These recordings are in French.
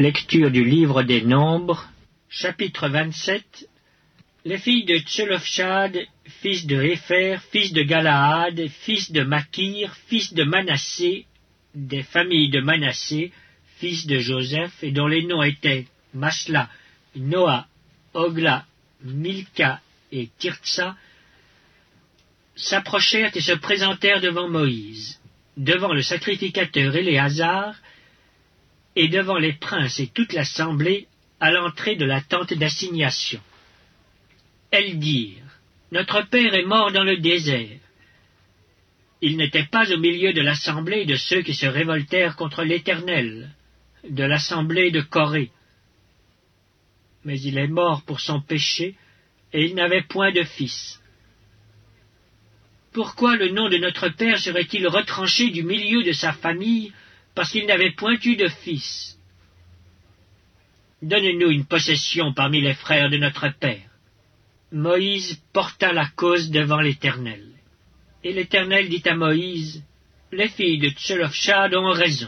Lecture du livre des Nombres, chapitre 27. Les filles de Tselofchad, fils de Hépher, fils de Galaad, fils de Makir, fils de Manassé, des familles de Manassé, fils de Joseph, et dont les noms étaient Masla, Noa, Ogla, Milka et Tirtsa, s'approchèrent et se présentèrent devant Moïse, devant le sacrificateur Éléazar, et devant les princes et toute l'assemblée à l'entrée de la tente d'assignation. Elles dirent, « Notre père est mort dans le désert. » Il n'était pas au milieu de l'assemblée de ceux qui se révoltèrent contre l'Éternel, de l'assemblée de Corée. Mais il est mort pour son péché, et il n'avait point de fils. Pourquoi le nom de notre père serait-il retranché du milieu de sa famille, parce qu'il n'avait point eu de fils? Donne-nous une possession parmi les frères de notre père. Moïse porta la cause devant l'Éternel. Et l'Éternel dit à Moïse, « Les filles de Tselofchad ont raison.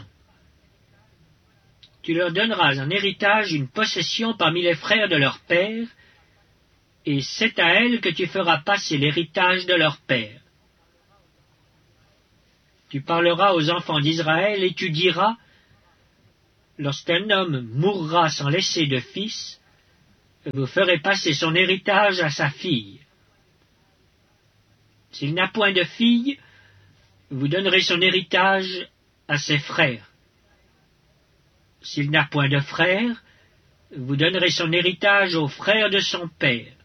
Tu leur donneras en héritage une possession parmi les frères de leur père, et c'est à elles que tu feras passer l'héritage de leur père. Tu parleras aux enfants d'Israël et tu diras, lorsqu'un homme mourra sans laisser de fils, vous ferez passer son héritage à sa fille. S'il n'a point de fille, vous donnerez son héritage à ses frères. S'il n'a point de frères, vous donnerez son héritage aux frères de son père.